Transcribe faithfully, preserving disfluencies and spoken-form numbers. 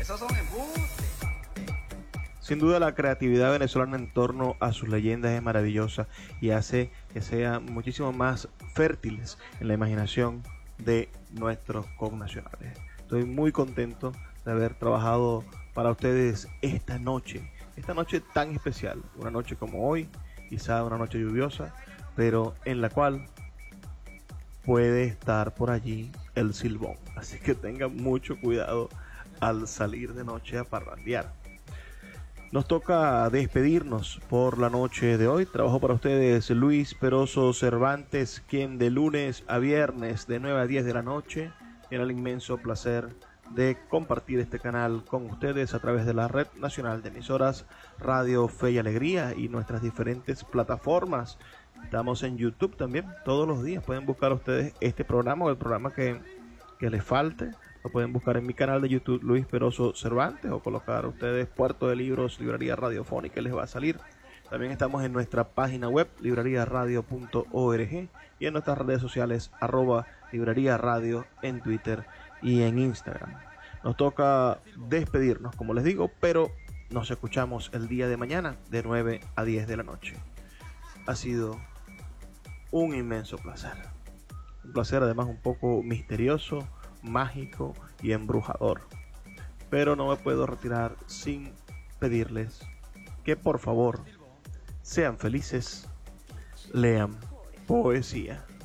Esos son embustes. Sin duda la creatividad venezolana en torno a sus leyendas es maravillosa y hace que sean muchísimo más fértiles en la imaginación de nuestros connacionales. Estoy muy contento de haber trabajado para ustedes esta noche, esta noche tan especial, una noche como hoy, quizá una noche lluviosa, pero en la cual puede estar por allí el silbón. Así que tengan mucho cuidado al salir de noche a parrandear. Nos toca despedirnos por la noche de hoy. Trabajo para ustedes Luis Peroso Cervantes, quien de lunes a viernes de nueve a diez de la noche tiene el inmenso placer de compartir este canal con ustedes a través de la Red Nacional de Emisoras Radio Fe y Alegría y nuestras diferentes plataformas. Estamos en YouTube también todos los días. Pueden buscar ustedes este programa o el programa que, que les falte. Lo pueden buscar en mi canal de YouTube Luis Peroso Cervantes o colocar ustedes Puerto de Libros, Librería Radiofónica y les va a salir. También estamos en nuestra página web librería radio punto org y en nuestras redes sociales arroba librería radio en Twitter y en Instagram. Nos toca despedirnos, como les digo, pero nos escuchamos el día de mañana de nueve a diez de la noche. Ha sido un inmenso placer. Un placer además un poco misterioso, mágico y embrujador. Pero no me puedo retirar sin pedirles que por favor sean felices, lean poesía.